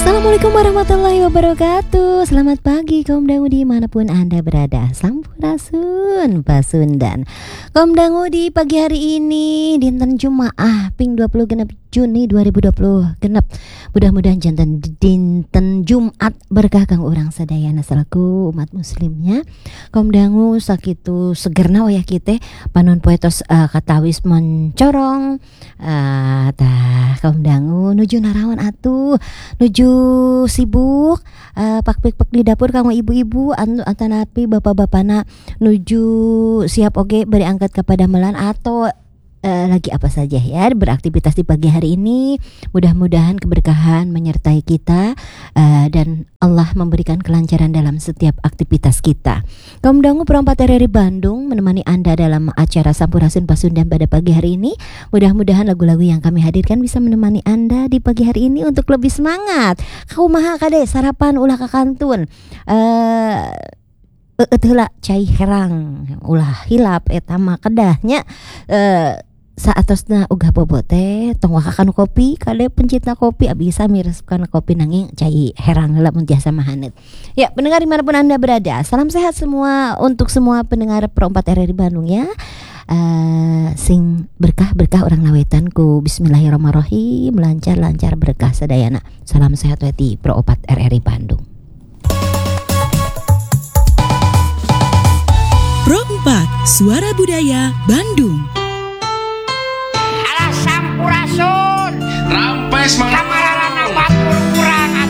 Assalamualaikum warahmatullahi wabarakatuh. Selamat pagi kaum dangu dimanapun Anda berada. Sampurasun Pasundan. Kaum dangu di pagi hari ini dinten Jumaah ping 20 genep Juni 2020 genep. Mudah-mudahan jantan dinten Jumat berkah kang urang sadayana selaku umat muslimnya. Kaum dangu sakitu segerna wayah kita panon poetos katawis mencorong tah kaum dangu nuju narawan atuh nuju sibuk pak-pak di dapur kanggo ibu-ibu atanapi bapak-bapana nuju siap oge beri angkat kepada melan atau lagi apa saja ya beraktivitas di pagi hari ini. Mudah-mudahan keberkahan menyertai kita dan Allah memberikan kelancaran dalam setiap aktivitas kita. Kaum dangu perempat RRI Bandung menemani Anda dalam acara Sampurasun Pasundan pada pagi hari ini. Mudah-mudahan lagu-lagu yang kami hadirkan bisa menemani Anda di pagi hari ini untuk lebih semangat. Kumaha kade sarapan ulah kakantun heula cai herang ulah hilap eta mah kedahnya saatosna uga bobote tong wakakan kopi kade pencinta kopi bisa miresupkan kopi nanging cai herang heula mun tiasa mahaneut. Ya, pendengar dimanapun Anda berada, salam sehat semua untuk semua pendengar Pro 4 RRI Bandung ya. Sing berkah-berkah orang lawetan ku bismillahirrahmanirrahim lancar-lancar berkah sadayana. Salam sehat weti Pro 4 RRI Bandung. Pro 4 Suara Budaya Bandung.